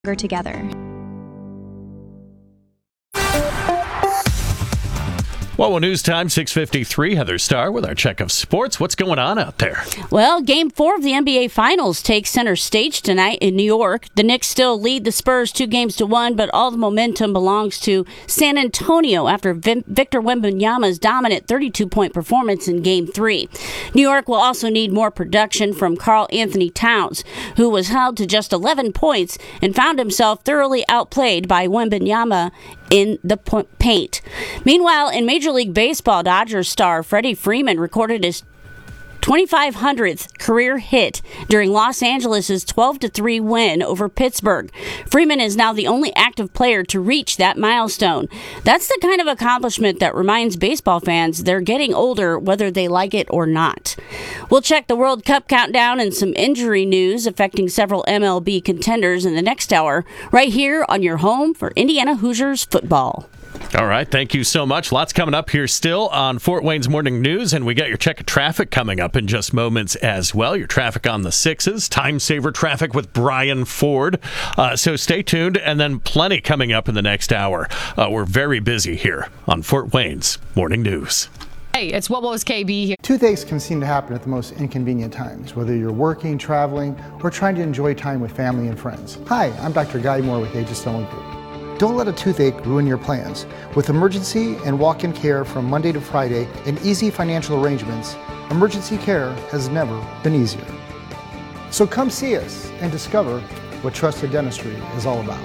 together. Well, news time, 6:53. Heather Starr with our check of sports. What's going on out there? Well, Game 4 of the NBA Finals takes center stage tonight in New York. The Knicks still lead the Spurs 2-1, but all the momentum belongs to San Antonio after Victor Wembanyama's dominant 32-point performance in Game 3. New York will also need more production from Karl Anthony Towns, who was held to just 11 points and found himself thoroughly outplayed by Wembanyama in the paint. Meanwhile, in Major League Baseball, Dodgers star Freddie Freeman recorded his 2,500th career hit during Los Angeles' 12-3 win over Pittsburgh. Freeman is now the only active player to reach that milestone. That's the kind of accomplishment that reminds baseball fans they're getting older, whether they like it or not. We'll check the World Cup countdown and some injury news affecting several MLB contenders in the next hour, right here on your home for Indiana Hoosiers football. All right, thank you so much. Lots coming up here still on Fort Wayne's Morning News, and we got your check of traffic coming up in just moments as well. Your traffic on the 6s, time saver traffic with Brian Ford. So stay tuned, and then plenty coming up in the next hour. We're very busy here on Fort Wayne's Morning News. Hey, it's What Was KB here. Toothaches can seem to happen at the most inconvenient times, whether you're working, traveling, or trying to enjoy time with family and friends. Hi, I'm Dr. Guy Moore with Aegis Dental Group. Don't let a toothache ruin your plans. With emergency and walk-in care from Monday to Friday and easy financial arrangements, emergency care has never been easier. So come see us and discover what trusted dentistry is all about.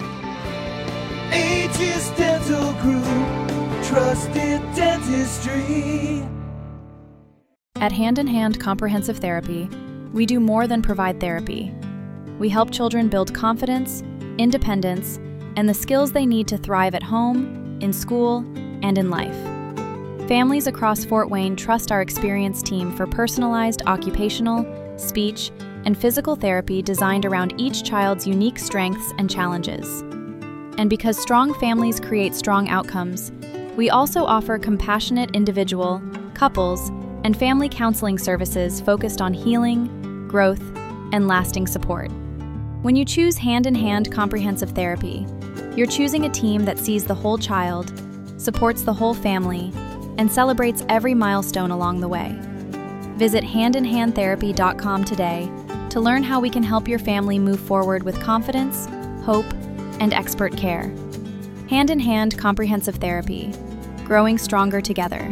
Aegis Dental Group, trusted dentistry. At Hand in Hand Comprehensive Therapy, we do more than provide therapy. We help children build confidence, independence, and the skills they need to thrive at home, in school, and in life. Families across Fort Wayne trust our experienced team for personalized occupational, speech, and physical therapy designed around each child's unique strengths and challenges. And because strong families create strong outcomes, we also offer compassionate individual, couples, and family counseling services focused on healing, growth, and lasting support. When you choose Hand in Hand Comprehensive Therapy, you're choosing a team that sees the whole child, supports the whole family, and celebrates every milestone along the way. Visit handinhandtherapy.com today to learn how we can help your family move forward with confidence, hope, and expert care. Hand in Hand Comprehensive Therapy, growing stronger together.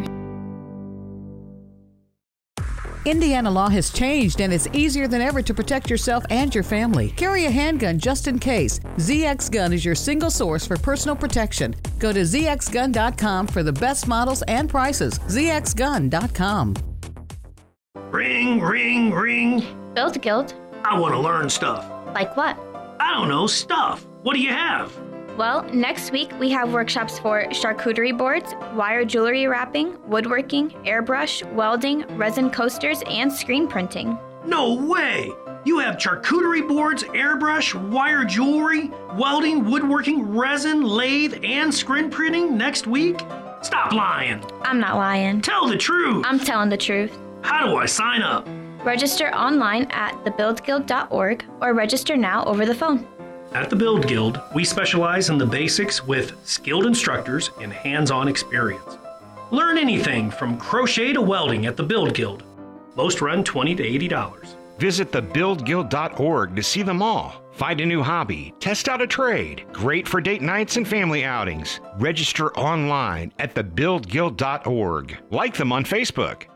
Indiana law has changed, and it's easier than ever to protect yourself and your family. Carry a handgun just in case. ZX Gun is your single source for personal protection. Go to zxgun.com for the best models and prices. zxgun.com. Ring, ring, ring. Build Guild. I want to learn stuff. Like what? I don't know, stuff. What do you have? Well, next week we have workshops for charcuterie boards, wire jewelry wrapping, woodworking, airbrush, welding, resin coasters, and screen printing. No way! You have charcuterie boards, airbrush, wire jewelry, welding, woodworking, resin, lathe, and screen printing next week? Stop lying! I'm not lying. Tell the truth! I'm telling the truth. How do I sign up? Register online at thebuildguild.org or register now over the phone. At the Build Guild, we specialize in the basics with skilled instructors and hands-on experience. Learn anything from crochet to welding at the Build Guild. Most run $20 to $80. Visit thebuildguild.org to see them all. Find a new hobby, test out a trade. Great for date nights and family outings. Register online at thebuildguild.org. Like them on Facebook.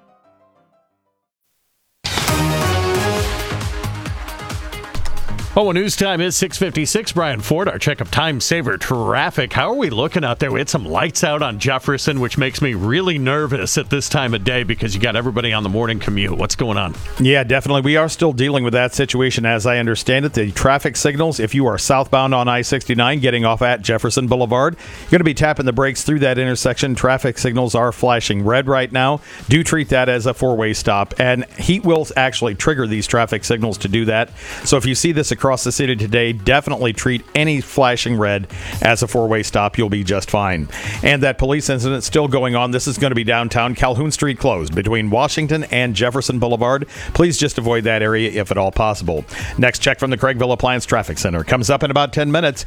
Well, news time is 6:56. Brian Ford, our check of time saver traffic. How are we looking out there? We had some lights out on Jefferson, which makes me really nervous at this time of day because you got everybody on the morning commute. What's going on? Yeah, definitely. We are still dealing with that situation as I understand it. The traffic signals, if you are southbound on I-69 getting off at Jefferson Boulevard, you're going to be tapping the brakes through that intersection. Traffic signals are flashing red right now. Do treat that as a four-way stop, and heat will actually trigger these traffic signals to do that. So if you see this across across the city today, definitely treat any flashing red as a four-way stop. You'll be just fine. And that police incident still going on. This is going to be downtown. Calhoun Street closed between Washington and Jefferson Boulevard. Please just avoid that area if at all possible. Next check from the Craigville Appliance Traffic Center comes up in about 10 minutes.